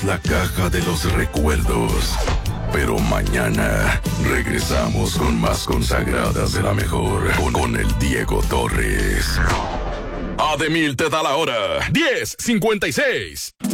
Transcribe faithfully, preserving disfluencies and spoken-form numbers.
abrimos la caja de los recuerdos. Pero mañana regresamos con más consagradas de la mejor. Con, con el Diego Torres. Ademil te da la hora. diez cincuenta y seis.